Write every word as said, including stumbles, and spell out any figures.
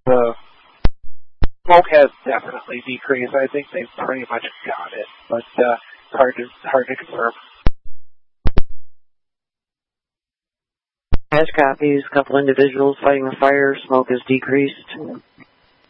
The smoke has definitely decreased. I think they've pretty much got it, but uh, it's hard to hard to confirm. Hash copies, a couple individuals fighting a fire, smoke has decreased.